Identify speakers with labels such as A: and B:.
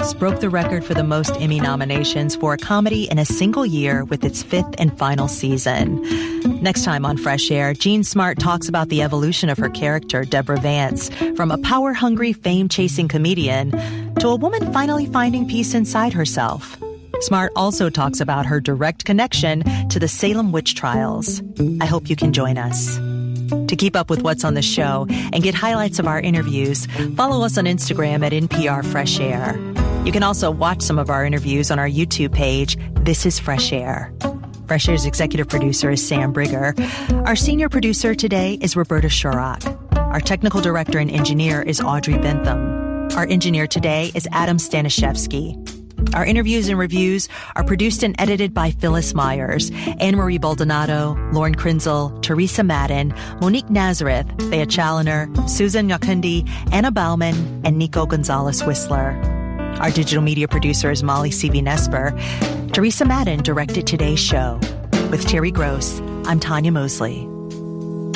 A: Box broke the record for the most Emmy nominations for a comedy in a single year with its fifth and final season. Next time on Fresh Air, Jean Smart talks about the evolution of her character, Deborah Vance, from a power-hungry, fame-chasing comedian to a woman finally finding peace inside herself. Smart also talks about her direct connection to the Salem witch trials. I hope you can join us. To keep up with what's on the show and get highlights of our interviews, follow us on Instagram at NPR Fresh Air. You can also watch some of our interviews on our YouTube page, This is Fresh Air. Fresh Air's executive producer is Sam Brigger. Our senior producer today is Roberta Shurrock. Our technical director and engineer is Audrey Bentham. Our engineer today is Adam Stanishevsky. Our interviews and reviews are produced and edited by Phyllis Myers, Anne-Marie Baldonado, Lauren Krenzel, Teresa Madden, Monique Nazareth, Thea Challoner, Susan Nyakundi, Anna Bauman, and Nico Gonzalez-Whistler. Our digital media producer is Molly Seavey-Nesper. Teresa Madden directed today's show. With Terry Gross, I'm Tanya Mosley.